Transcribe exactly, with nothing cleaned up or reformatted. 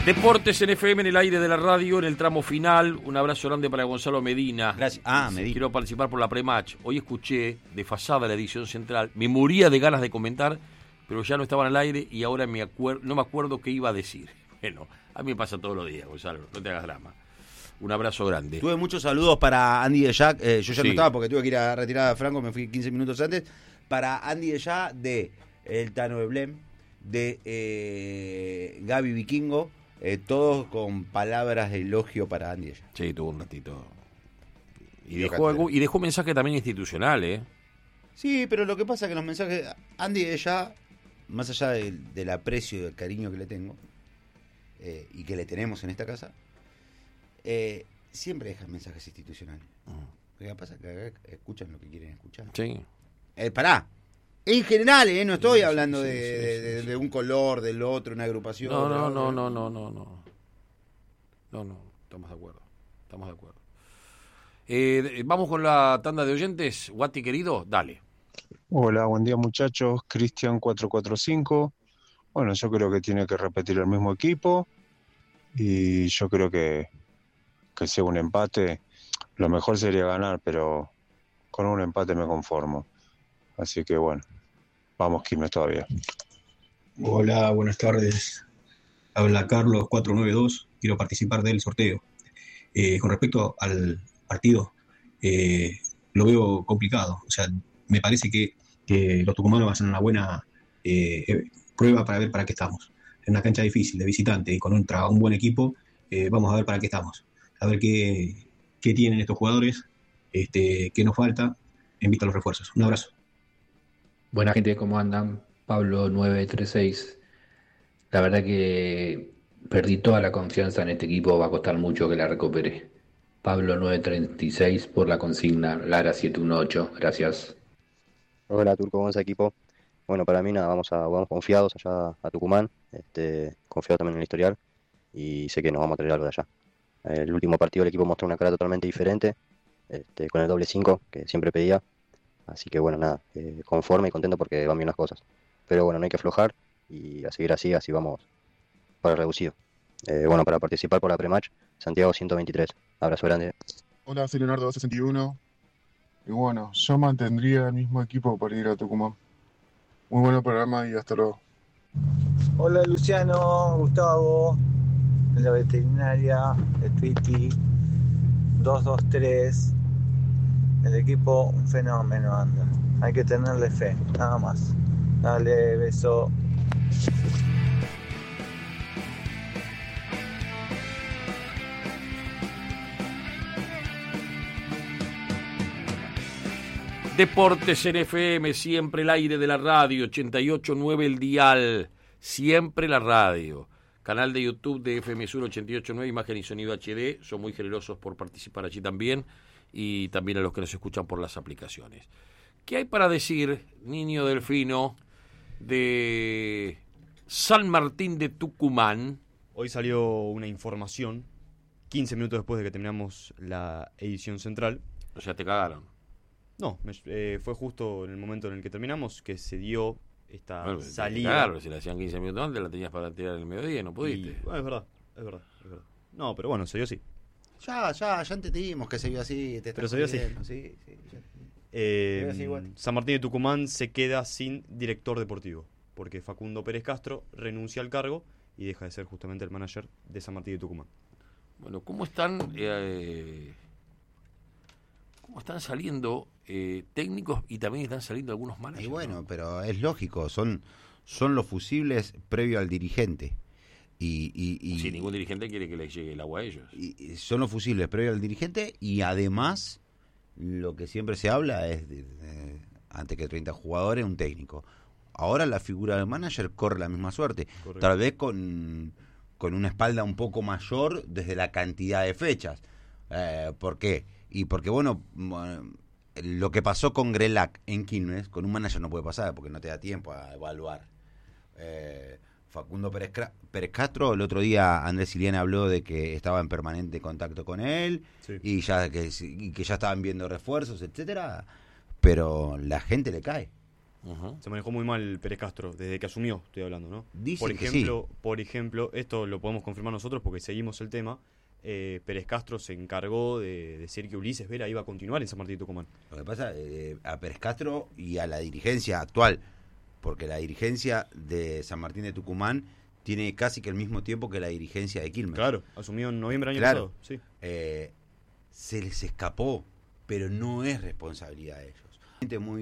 Deportes en F M, en el aire de la radio, en el tramo final. Un abrazo grande para Gonzalo Medina. Gracias. Ah, Medina. Quiero participar por la pre-match. Hoy escuché, desfasada la edición central, me moría de ganas de comentar, pero ya no estaban al aire y ahora me acuer- no me acuerdo qué iba a decir. Bueno, a mí me pasa todos los días, Gonzalo, no te hagas drama. Un abrazo grande. Tuve muchos saludos para Andy de Jack. Eh, yo ya Sí. no estaba porque tuve que ir a retirar a Franco, me fui quince minutos antes. Para Andy de Jack, de El Tano de Blem, de eh, Gaby Vikingo. Eh, todos con palabras de elogio para Andy de Jack. Sí, tuvo un ratito. Y Y dejó, acá- algo, y dejó mensaje también institucional, ¿eh? Sí, pero lo que pasa es que los mensajes. Andy de Jack, más allá del, del aprecio y del cariño que le tengo, eh, y que le tenemos en esta casa, eh, siempre dejan mensajes institucionales. Lo que pasa es que acá escuchan lo que quieren escuchar. Sí. Eh, pará. En general, eh, no estoy Sí, hablando sí, de, sí, sí, de- sí, de- sí. de un color, del otro, una agrupación. No, no, de- no, no, no, no, no. No, no, estamos de acuerdo. Estamos de acuerdo. Eh, vamos con la tanda de oyentes. Guati, querido, dale. Hola, buen día muchachos, Cristian cuatro cuatro cinco. Bueno, yo creo que tiene que repetir el mismo equipo y yo creo que, que sea un empate. Lo mejor sería ganar, pero con un empate me conformo. Así que bueno, vamos Quilmes todavía. Hola, buenas tardes. Habla Carlos cuatro nueve dos. Quiero participar del sorteo. Eh, con respecto al partido, eh, lo veo complicado. O sea, me parece que, que los tucumanos van a hacer una buena eh, eh, prueba para ver para qué estamos. En una cancha difícil, de visitante y con un, tra- un buen equipo, eh, vamos a ver para qué estamos. A ver qué, qué tienen estos jugadores, este, qué nos falta en vista de los refuerzos. Un abrazo. Buena gente, ¿cómo andan? Pablo nueve tres seis. La verdad que perdí toda la confianza en este equipo, va a costar mucho que la recupere. Pablo nueve treinta y seis por la consigna, Lara siete uno ocho, gracias. Hola Turco, ¿cómo es equipo? Bueno, para mí nada, vamos a vamos confiados allá a Tucumán, este, confiado también en el historial y sé que nos vamos a traer algo de allá. El último partido el equipo mostró una cara totalmente diferente, este, con el doble cinco que siempre pedía, así que bueno, nada, eh, conforme y contento porque van bien las cosas. Pero bueno, no hay que aflojar y a seguir así, así vamos para el reducido. Eh, bueno, para participar por la pre-match, Santiago ciento veintitrés. Abrazo grande. Hola, soy Leonardo doscientos sesenta y uno. Y bueno, yo mantendría el mismo equipo para ir a Tucumán. Muy buen programa y hasta luego. Hola Luciano, Gustavo, de la veterinaria, de Twitty, dos dos tres. El equipo un fenómeno anda. Hay que tenerle fe, nada más. Dale, beso. Deportes en F M, siempre el aire de la radio, ochenta y ocho punto nueve el dial, siempre la radio. Canal de YouTube de F M Sur ochenta y ocho punto nueve, imagen y sonido H D, son muy generosos por participar allí también, y también a los que nos escuchan por las aplicaciones. ¿Qué hay para decir, niño Delfino, de San Martín de Tucumán? Hoy salió una información, quince minutos después de que terminamos la edición central. O sea, te cagaron. No, me- eh, fue justo en el momento en el que terminamos que se dio esta Bueno, salida. Claro, si la hacían quince minutos antes, la tenías para tirar el mediodía y no pudiste. Y, bueno, es verdad, es verdad, es verdad. No, pero bueno, se dio así. Ya, ya, ya entendimos que se vio así. Te Pero estás se vio así. jodiendo, sí, sí, ya. Eh, Se ve así igual. San Martín de Tucumán se queda sin director deportivo, porque Facundo Pérez Castro renuncia al cargo y deja de ser justamente el manager de San Martín de Tucumán. Bueno, ¿cómo están eh, cómo están saliendo eh, técnicos y también están saliendo algunos managers? Y bueno, ¿no? pero es lógico, son, son los fusibles previo al dirigente. Y, y, y, Si ningún dirigente quiere que les llegue el agua a ellos. y- y son los fusibles previo al dirigente y además lo que siempre se habla es de, de- antes que treinta jugadores, un técnico. Ahora la figura del manager corre la misma suerte, Correcto. tal vez con, con una espalda un poco mayor desde la cantidad de fechas. Eh, ¿Por qué? Y porque, bueno, mm, lo que pasó con Grelac en Quilmes, con un manager no puede pasar porque no te da tiempo a evaluar. Eh, Facundo Pérez, Cra- Pérez Castro, el otro día Andrés Siliana habló de que estaba en permanente contacto con él Sí. y ya que, y que ya estaban viendo refuerzos, etcétera, pero la gente le cae. Ujú. Se manejó muy mal Pérez Castro, desde que asumió, estoy hablando, ¿no? Dicen por que ejemplo, por ejemplo, esto lo podemos confirmar nosotros porque seguimos el tema. Eh, Pérez Castro se encargó de decir que Ulises Vera iba a continuar en San Martín de Tucumán. Lo que pasa eh, a Pérez Castro y a la dirigencia actual, porque la dirigencia de San Martín de Tucumán tiene casi que el mismo tiempo que la dirigencia de Quilmes. Claro, asumió en noviembre del año Claro. pasado. Sí. Eh, se les escapó, pero no es responsabilidad de ellos. Gente muy